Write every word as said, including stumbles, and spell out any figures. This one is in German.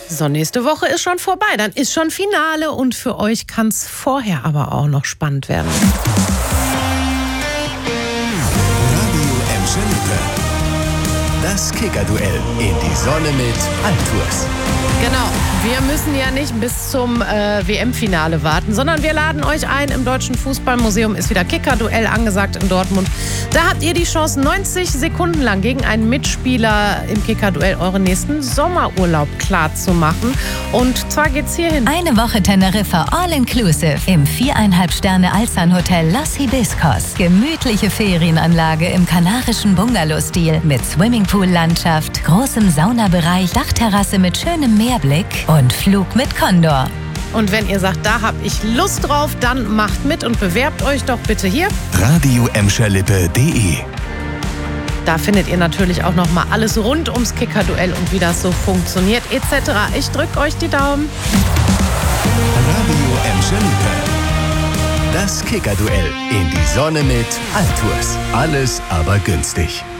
So, nächste Woche ist schon vorbei, dann ist schon Finale und für euch kann es vorher aber auch noch spannend werden. Radio Emscher-Lippe. Das Kicker-Duell in die Sonne mit Altours. Genau, wir müssen ja nicht bis zum äh, W M-Finale warten, sondern wir laden euch ein. Im Deutschen Fußballmuseum ist wieder Kicker-Duell angesagt in Dortmund. Da habt ihr die Chance, neunzig Sekunden lang gegen einen Mitspieler im Kicker-Duell euren nächsten Sommerurlaub klar zu machen. Und zwar geht's hierhin. Eine Woche Teneriffa All-Inclusive im viereinhalb Sterne Alzan-Hotel Los Hibiscos. Gemütliche Ferienanlage im kanarischen Bungalow-Stil mit Swimmingpool-Landschaft, großem Saunabereich, Dachterrasse mit schönem Meerblick und Flug mit Condor. Und wenn ihr sagt, da hab ich Lust drauf, dann macht mit und bewerbt euch doch bitte hier. radio emscherlippe punkt de. Da findet ihr natürlich auch noch mal alles rund ums Kicker-Duell und wie das so funktioniert et cetera. Ich drück euch die Daumen. Radio Emscher-Lippe. Das Kicker-Duell in die Sonne mit Altours. Alles aber günstig.